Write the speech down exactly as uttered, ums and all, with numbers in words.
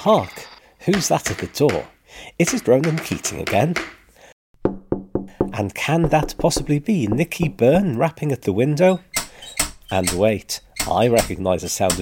Hark! Who's that at the door? Is it Ronan Keating again? And can that possibly be Nicky Byrne rapping at the window? And wait, I recognise the sound of